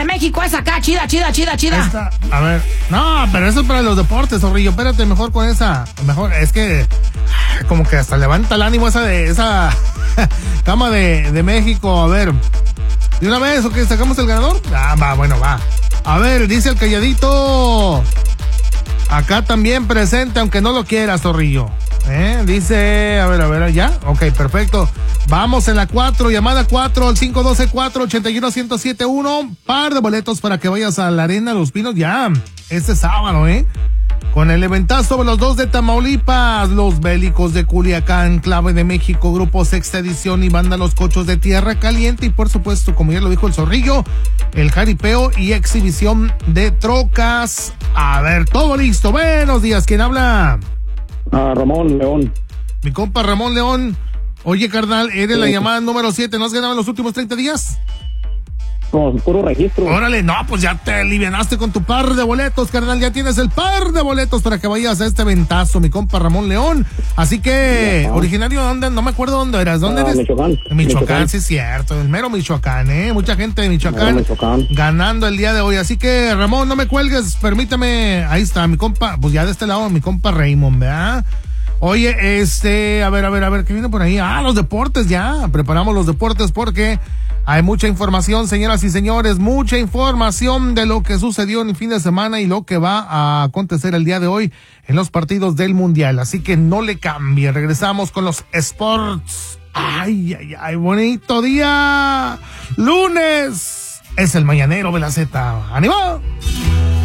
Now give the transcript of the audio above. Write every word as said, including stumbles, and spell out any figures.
de México es acá, chida, chida, chida, chida. Esta, a ver, no, pero eso es para los deportes, Zorrillo. Espérate, mejor con esa. Mejor, es que como que hasta levanta el ánimo esa de esa cama de, de México. A ver, ¿de una vez o qué? ¿Sacamos el ganador? Ah, va, bueno, va. A ver, dice el calladito. Acá también presente, aunque no lo quieras, Zorrillo. ¿Eh? Dice, a ver, a ver, ¿ya? Ok, perfecto. Vamos en la cuatro, llamada cuatro al cinco uno dos cuatro ocho uno uno cero siete uno. Par de boletos para que vayas a la Arena Los Pinos ya este sábado, ¿eh? Con el eventazo de los dos de Tamaulipas, los Bélicos de Culiacán, Clave de México, Grupo Sexta Edición y Banda Los Cochos de Tierra Caliente. Y por supuesto, como ya lo dijo el Zorrillo, el jaripeo y exhibición de trocas. A ver, todo listo. Buenos días, ¿quién habla? Ah, Ramón León. Mi compa Ramón León. Oye, carnal, eres sí. la llamada número siete. ¿No has ganado en los últimos treinta días? No, puro registro. Órale, no, pues ya te alivianaste con tu par de boletos, carnal. Ya tienes el par de boletos para que vayas a este ventazo, mi compa Ramón León. Así que, Ajá. originario de dónde, no me acuerdo dónde eras. ¿Dónde ah, eres? Michoacán. Michoacán. Michoacán, sí es cierto. El mero Michoacán, ¿eh? Mucha gente de Michoacán, Michoacán ganando el día de hoy. Así que, Ramón, no me cuelgues, permítame. Ahí está, mi compa, pues ya de este lado, mi compa Raymond, ¿verdad? Oye, este, a ver, a ver, a ver, ¿qué viene por ahí? Ah, los deportes, ya. Preparamos los deportes porque hay mucha información, señoras y señores, mucha información de lo que sucedió en el fin de semana y lo que va a acontecer el día de hoy en los partidos del Mundial. Así que no le cambie. Regresamos con los sports. Ay, ay, ay, bonito día. Lunes es el mañanero de la Z. ¡Ánimo!